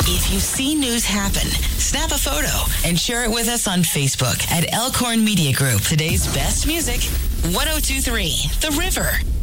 If you see news happen, snap a photo and share it with us on Facebook at Elkhorn Media Group. Today's best music, 102.3 The River.